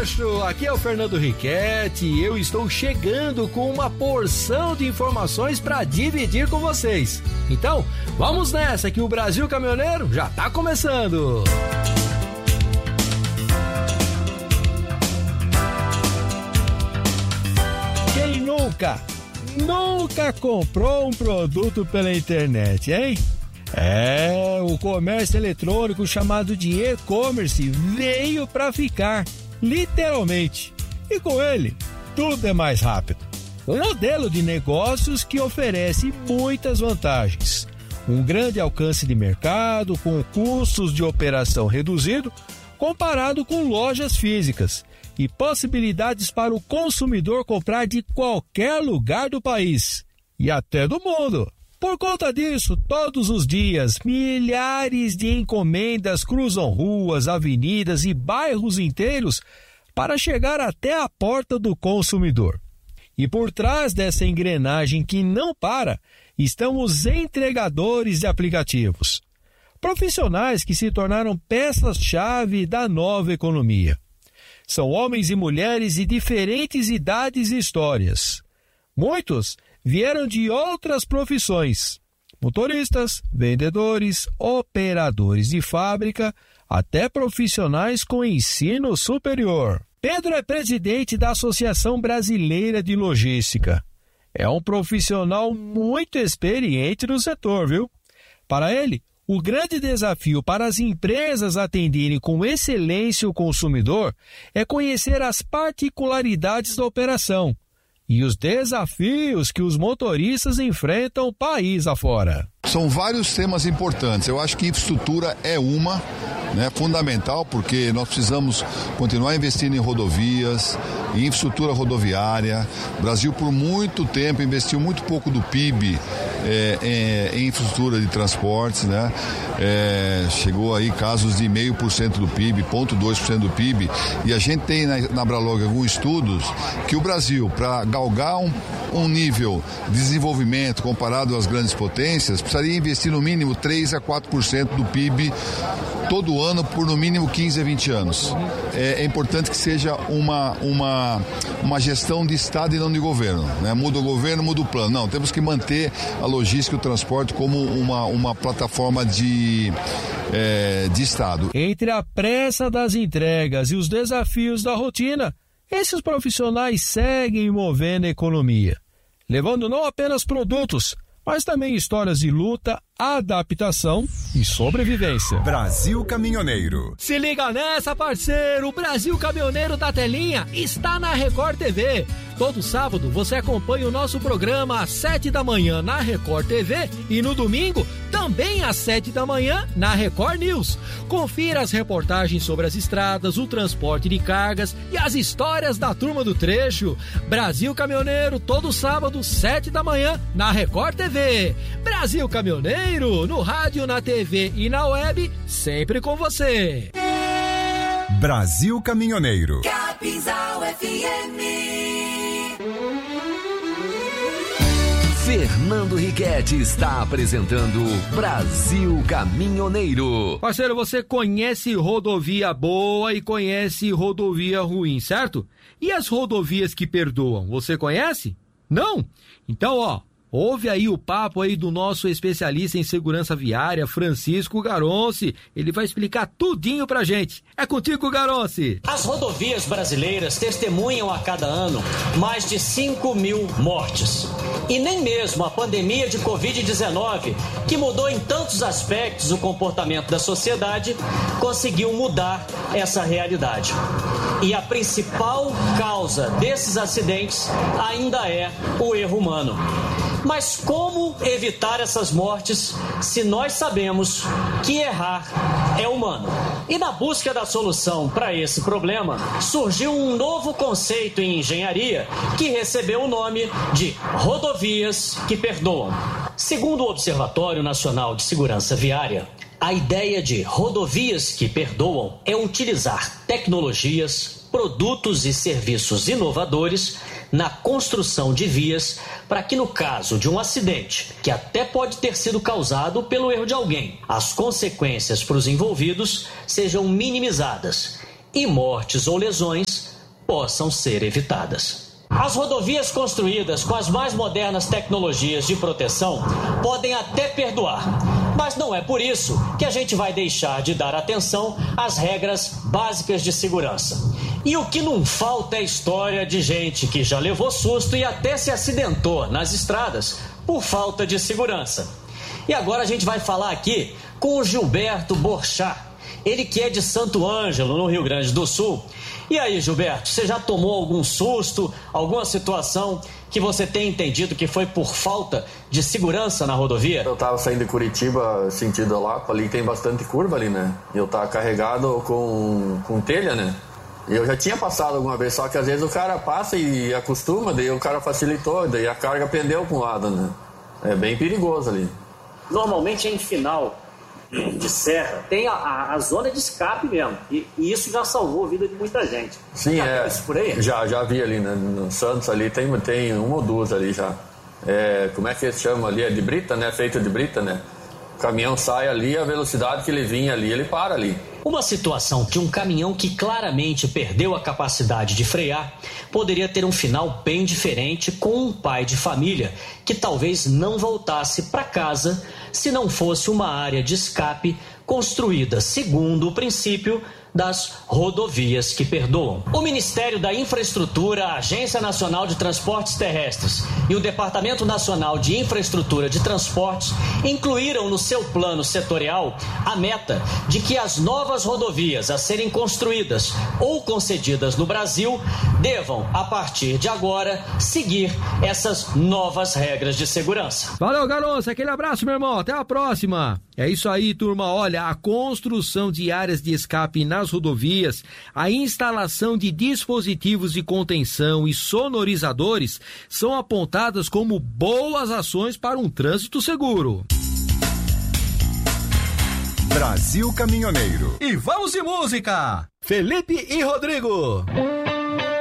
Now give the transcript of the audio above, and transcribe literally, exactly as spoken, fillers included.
Trecho, aqui é o Fernando Riquetti e eu estou chegando com uma porção de informações para dividir com vocês. Então, vamos nessa que o Brasil Caminhoneiro já tá começando. Quem nunca, nunca comprou um produto pela internet, hein? É, o comércio eletrônico chamado de e-commerce veio para ficar, literalmente. E com ele, tudo é mais rápido. Um modelo de negócios que oferece muitas vantagens. Um grande alcance de mercado com custos de operação reduzido comparado com lojas físicas e possibilidades para o consumidor comprar de qualquer lugar do país e até do mundo. Por conta disso, todos os dias, milhares de encomendas cruzam ruas, avenidas e bairros inteiros para chegar até a porta do consumidor. E por trás dessa engrenagem que não para, estão os entregadores de aplicativos. Profissionais que se tornaram peças-chave da nova economia. São homens e mulheres de diferentes idades e histórias. Muitos vieram de outras profissões, motoristas, vendedores, operadores de fábrica, até profissionais com ensino superior. Pedro é presidente da Associação Brasileira de Logística. É um profissional muito experiente no setor, viu? Para ele, o grande desafio para as empresas atenderem com excelência o consumidor é conhecer as particularidades da operação e os desafios que os motoristas enfrentam país afora. São vários temas importantes. Eu acho que infraestrutura é uma, né, fundamental, porque nós precisamos continuar investindo em rodovias, em infraestrutura rodoviária. O Brasil, por muito tempo, investiu muito pouco do P I B é, é, em infraestrutura de transportes, né? É, chegou aí casos de zero vírgula cinco por cento do P I B, zero vírgula dois por cento do P I B, e a gente tem na, na Bralog alguns estudos que o Brasil, para galgar um, um nível de desenvolvimento comparado às grandes potências, precisaria investir no mínimo três a quatro por cento do P I B todo ano por no mínimo quinze a vinte anos. É, é importante que seja uma, uma, uma gestão de Estado e não de governo, né? Muda o governo, muda o plano. Não, temos que manter a logística e o transporte como uma, uma plataforma de, é, de Estado. Entre a pressa das entregas e os desafios da rotina, esses profissionais seguem movendo a economia, levando não apenas produtos, mas também histórias de luta, adaptação e sobrevivência. Brasil Caminhoneiro. Se liga nessa, parceiro! O Brasil Caminhoneiro da Telinha está na Record T V. Todo sábado você acompanha o nosso programa às sete da manhã na Record T V e no domingo também às sete da manhã na Record News. Confira as reportagens sobre as estradas, o transporte de cargas e as histórias da turma do trecho. Brasil Caminhoneiro, todo sábado, sete da manhã na Record T V. Brasil Caminhoneiro, no rádio, na T V e na web, sempre com você. Brasil Caminhoneiro. Capinzal F M. Fernando Riquetti está apresentando Brasil Caminhoneiro. Parceiro, você conhece rodovia boa e conhece rodovia ruim, certo? E as rodovias que perdoam, você conhece? Não? Então, ó, ouve aí o papo aí do nosso especialista em segurança viária, Francisco Garonci. Ele vai explicar tudinho pra gente. É contigo, Garonci. As rodovias brasileiras testemunham a cada ano mais de cinco mil mortes. E nem mesmo a pandemia de covid dezenove, que mudou em tantos aspectos o comportamento da sociedade, conseguiu mudar essa realidade. E a principal causa desses acidentes ainda é o erro humano. Mas como evitar essas mortes se nós sabemos que errar é humano? E na busca da solução para esse problema, surgiu um novo conceito em engenharia que recebeu o nome de rodovias que perdoam. Segundo o Observatório Nacional de Segurança Viária, a ideia de rodovias que perdoam é utilizar tecnologias, produtos e serviços inovadores na construção de vias para que, no caso de um acidente, que até pode ter sido causado pelo erro de alguém, as consequências para os envolvidos sejam minimizadas e mortes ou lesões possam ser evitadas. As rodovias construídas com as mais modernas tecnologias de proteção podem até perdoar, mas não é por isso que a gente vai deixar de dar atenção às regras básicas de segurança. E o que não falta é história de gente que já levou susto e até se acidentou nas estradas por falta de segurança. E agora a gente vai falar aqui com o Gilberto Borchat, ele que é de Santo Ângelo, no Rio Grande do Sul. E aí, Gilberto, você já tomou algum susto, alguma situação que você tem entendido que foi por falta de segurança na rodovia? Eu tava saindo de Curitiba, sentido Olapa, ali tem bastante curva ali, né? Eu tava carregado com, com telha, né? E eu já tinha passado alguma vez, só que às vezes o cara passa e acostuma, daí o cara facilitou, daí a carga pendeu para um lado, né? É bem perigoso ali. Normalmente é em final de serra, tem a, a, a zona de escape mesmo, e, e isso já salvou a vida de muita gente. Sim, já é. Isso por aí? Já, já vi ali, né? No Santos ali, tem, tem uma ou duas ali já. É, como é que eles chamam ali? É de brita, né? Feito de brita, né? O caminhão sai ali, a velocidade que ele vinha ali, ele para ali. Uma situação que um caminhão que claramente perdeu a capacidade de frear poderia ter um final bem diferente com um pai de família que talvez não voltasse para casa se não fosse uma área de escape construída segundo o princípio das rodovias que perdoam. O Ministério da Infraestrutura, a Agência Nacional de Transportes Terrestres e o Departamento Nacional de Infraestrutura de Transportes incluíram no seu plano setorial a meta de que as novas rodovias a serem construídas ou concedidas no Brasil devam, a partir de agora, seguir essas novas regras de segurança. Valeu, garoto, aquele abraço, meu irmão, até a próxima. É isso aí, turma. Olha, a construção de áreas de escape nas rodovias, a instalação de dispositivos de contenção e sonorizadores são apontadas como boas ações para um trânsito seguro. Brasil Caminhoneiro. E vamos de música! Felipe e Rodrigo.